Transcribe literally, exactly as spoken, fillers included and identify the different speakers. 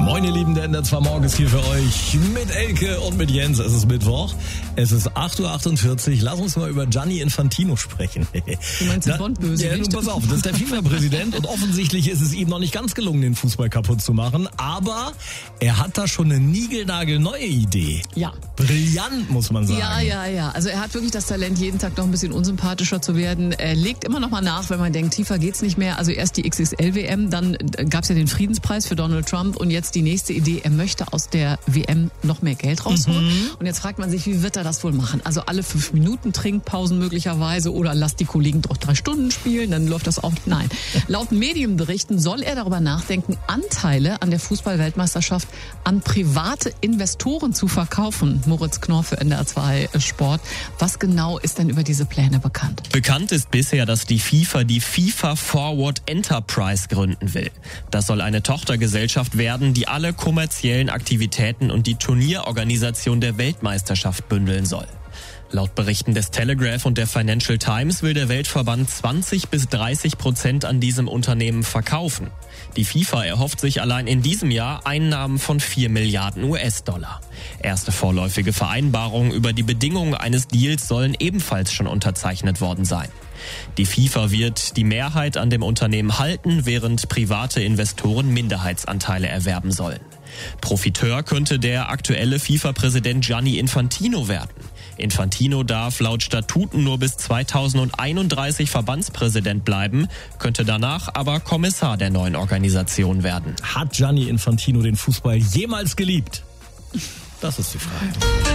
Speaker 1: Moin ihr Lieben, der N D R zwei Morgens hier für euch mit Elke und mit Jens. Es ist Mittwoch, es ist acht Uhr achtundvierzig. Lass uns mal über Gianni Infantino sprechen.
Speaker 2: Du meinst den Bond-Bösewicht?
Speaker 1: Ja, nun pass auf, das ist der FIFA-Präsident und offensichtlich ist es ihm noch nicht ganz gelungen, den Fußball kaputt zu machen. Aber er hat da schon eine niegelnagelneue Idee.
Speaker 2: Ja.
Speaker 1: Brillant, muss man sagen.
Speaker 2: Ja, ja, ja. Also er hat wirklich das Talent, jeden Tag noch ein bisschen unsympathischer zu werden. Er legt immer noch mal nach, wenn man denkt, tiefer geht's nicht mehr. Also erst die X X L W M, dann gab's ja den Friedenspreis für Donald Trump und jetzt die nächste Idee, er möchte aus der W M noch mehr Geld rausholen. Mhm. Und jetzt fragt man sich, wie wird er das wohl machen? Also alle fünf Minuten Trinkpausen möglicherweise oder lasst die Kollegen doch drei Stunden spielen, dann läuft das auch. Nein. Laut Medienberichten soll er darüber nachdenken, Anteile an der Fußball-Weltmeisterschaft an private Investoren zu verkaufen. Moritz Knorr für N D R zwei Sport. Was genau ist denn über diese Pläne bekannt?
Speaker 3: Bekannt ist bisher, dass die FIFA die FIFA Forward Enterprise gründen will. Das soll eine Tochtergesellschaft werden, die alle kommerziellen Aktivitäten und die Turnierorganisation der Weltmeisterschaft bündeln soll. Laut Berichten des Telegraph und der Financial Times will der Weltverband zwanzig bis dreißig Prozent an diesem Unternehmen verkaufen. Die FIFA erhofft sich allein in diesem Jahr Einnahmen von vier Milliarden U S-Dollar. Erste vorläufige Vereinbarungen über die Bedingungen eines Deals sollen ebenfalls schon unterzeichnet worden sein. Die FIFA wird die Mehrheit an dem Unternehmen halten, während private Investoren Minderheitsanteile erwerben sollen. Profiteur könnte der aktuelle FIFA-Präsident Gianni Infantino werden. Infantino darf laut Statuten nur bis zweitausendeinunddreißig Verbandspräsident bleiben, könnte danach aber Kommissar der neuen Organisation werden.
Speaker 1: Hat Gianni Infantino den Fußball jemals geliebt? Das ist die Frage.